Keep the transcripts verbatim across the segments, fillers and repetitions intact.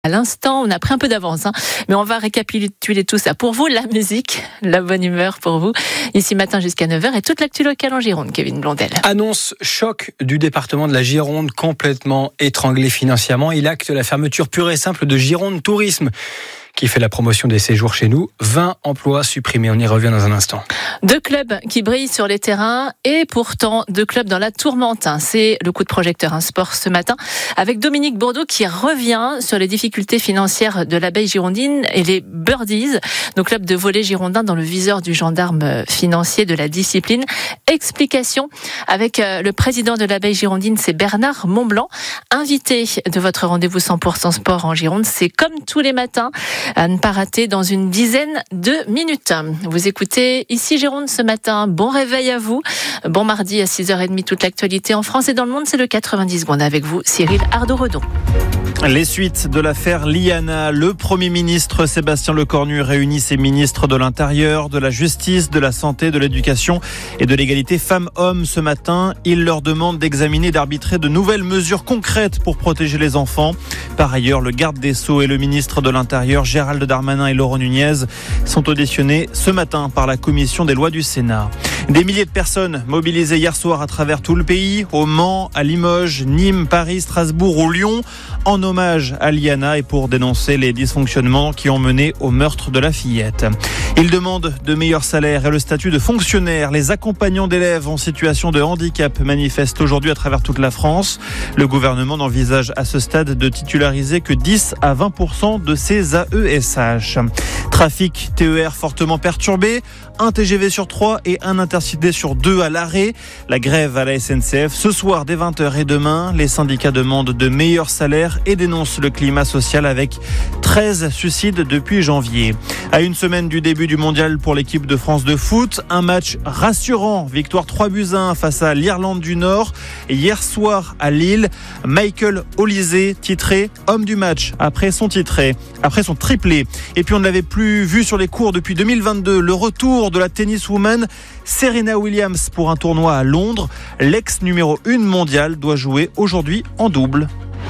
À l'instant, on a pris un peu d'avance, hein, mais on va récapituler tout ça. Pour vous, la musique, la bonne humeur pour vous, ici matin jusqu'à neuf heures et toute l'actu locale en Gironde, Kevin Blondel. Annonce choc du département de la Gironde, complètement étranglé financièrement. Il acte la fermeture pure et simple de Gironde Tourisme, qui fait la promotion des séjours chez nous. vingt emplois supprimés, on y revient dans un instant. Deux clubs qui brillent sur les terrains et pourtant deux clubs dans la tourmente. C'est le coup de projecteur, un sport ce matin avec Dominique Bourdeau qui revient sur les difficultés financières de l'Abeille girondine et les Birdies, nos clubs de volley girondins dans le viseur du gendarme financier de la discipline. Explication avec le président de l'Abeille girondine, c'est Bernard Montblanc, invité de votre rendez-vous cent pour cent sport en Gironde. C'est comme tous les matins, à ne pas rater dans une dizaine de minutes. Vous écoutez ici Gironde ce matin. Bon réveil à vous. Bon mardi à six heures trente, toute l'actualité en France et dans le monde, c'est le quatre-vingt-dix secondes avec vous, Cyril Ardo-Redon. Les suites de l'affaire Liana. Le Premier ministre Sébastien Lecornu réunit ses ministres de l'Intérieur, de la Justice, de la Santé, de l'Éducation et de l'égalité femmes-hommes ce matin. Il leur demande d'examiner et d'arbitrer de nouvelles mesures concrètes pour protéger les enfants. Par ailleurs, le garde des Sceaux et le ministre de l'Intérieur, Gérald Darmanin et Laurent Nunez, sont auditionnés ce matin par la commission des lois du Sénat. Des milliers de personnes mobilisées hier soir à travers tout le pays, au Mans, à Limoges, Nîmes, Paris, Strasbourg ou Lyon, en hommage à Liana et pour dénoncer les dysfonctionnements qui ont mené au meurtre de la fillette. Ils demandent de meilleurs salaires et le statut de fonctionnaire. Les accompagnants d'élèves en situation de handicap manifestent aujourd'hui à travers toute la France. Le gouvernement n'envisage à ce stade de titulariser que dix à vingt pour cent de ces A E S H. Trafic T E R fortement perturbé, un T G V sur trois et un Intercité sur deux à l'arrêt. La grève à la S N C F ce soir dès vingt heures et demain. Les syndicats demandent de meilleurs salaires et dénoncent le climat social avec treize suicides depuis janvier. À une semaine du début du mondial pour l'équipe de France de foot, un match rassurant. Victoire trois buts à un face à l'Irlande du Nord. Et hier soir à Lille, Michael Olise titré homme du match après son titré, après son triplé. Et puis on ne l'avait plus vu sur les cours depuis deux mille vingt-deux. Le retour de la tenniswoman Serena Williams pour un tournoi à Londres. L'ex numéro un mondiale doit jouer aujourd'hui en double.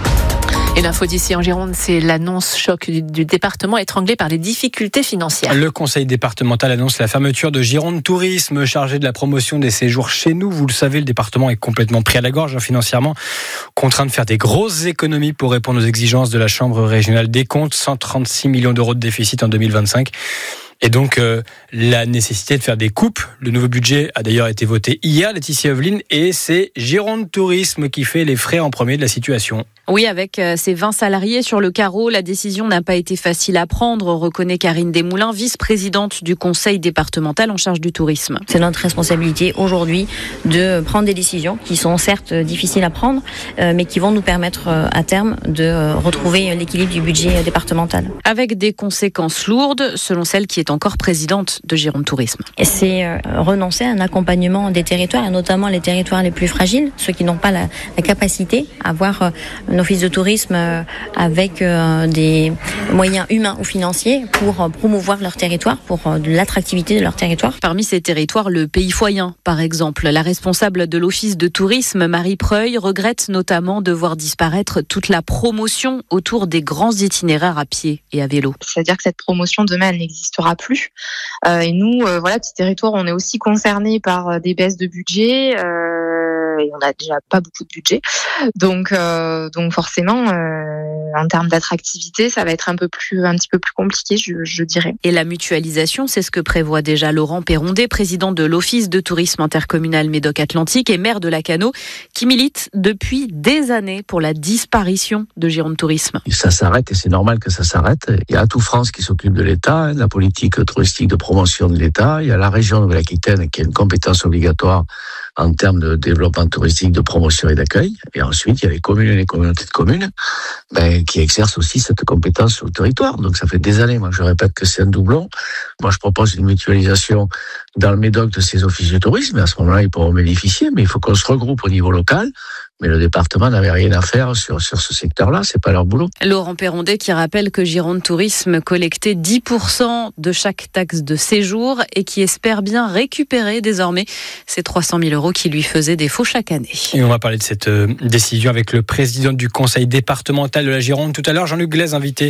Et l'info d'ici en Gironde, c'est l'annonce choc du, du département étranglé par les difficultés financières. Le conseil départemental annonce la fermeture de Gironde Tourisme, chargé de la promotion des séjours chez nous. Vous le savez, le département est complètement pris à la gorge hein, financièrement, contraint de faire des grosses économies pour répondre aux exigences de la Chambre régionale des comptes, cent trente-six millions d'euros de déficit en deux mille vingt-cinq. Et donc, euh, la nécessité de faire des coupes. Le nouveau budget a d'ailleurs été voté hier, Laetitia Oveline, et c'est Gironde Tourisme qui fait les frais en premier de la situation. Oui, avec ses vingt salariés sur le carreau, la décision n'a pas été facile à prendre, reconnaît Karine Desmoulins, vice-présidente du conseil départemental en charge du tourisme. C'est notre responsabilité aujourd'hui de prendre des décisions qui sont certes difficiles à prendre, mais qui vont nous permettre à terme de retrouver l'équilibre du budget départemental. Avec des conséquences lourdes, selon celle qui est encore présidente de Gironde Tourisme. Et c'est renoncer à un accompagnement des territoires, et notamment les territoires les plus fragiles, ceux qui n'ont pas la, la capacité à avoir un office de tourisme avec des moyens humains ou financiers pour promouvoir leur territoire, pour de l'attractivité de leur territoire. Parmi ces territoires, le Pays Foyen, par exemple. La responsable de l'office de tourisme, Marie Preuil, regrette notamment de voir disparaître toute la promotion autour des grands itinéraires à pied et à vélo. C'est-à-dire que cette promotion, demain, elle n'existera plus. Euh, et nous, euh, voilà, petit territoire, on est aussi concernés par des baisses de budget. Euh, et on n'a déjà pas beaucoup de budget. Donc, euh, donc forcément, euh, en termes d'attractivité, ça va être un peu plus, un petit peu plus compliqué, je, je dirais. Et la mutualisation, c'est ce que prévoit déjà Laurent Perrondet, président de l'Office de tourisme intercommunal Médoc-Atlantique et maire de Lacanau, qui milite depuis des années pour la disparition de Gironde Tourisme. Ça s'arrête et c'est normal que ça s'arrête. Il y a Atout France qui s'occupe de l'État, hein, de la politique touristique de promotion de l'État. Il y a la région Nouvelle-Aquitaine qui a une compétence obligatoire en termes de développement touristique, de promotion et d'accueil. Et ensuite, il y a les communes et les communautés de communes ben, qui exercent aussi cette compétence sur le territoire. Donc ça fait des années, moi je répète que c'est un doublon. Moi je propose une mutualisation dans le Médoc de ces offices de tourisme. Et à ce moment-là, ils pourront bénéficier, mais il faut qu'on se regroupe au niveau local. Mais le département n'avait rien à faire sur, sur ce secteur-là, c'est pas leur boulot. Laurent Perrondet qui rappelle que Gironde Tourisme collectait dix pour cent de chaque taxe de séjour et qui espère bien récupérer désormais ces trois cent mille euros qui lui faisaient défaut chaque année. Et on va parler de cette décision avec le président du conseil départemental de la Gironde tout à l'heure, Jean-Luc Glaise, invité